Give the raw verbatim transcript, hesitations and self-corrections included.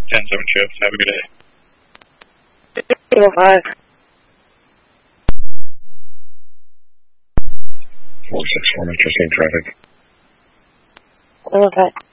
ten seven shift. Have a good day. eight oh five. four six four, Metro State traffic. eight oh five.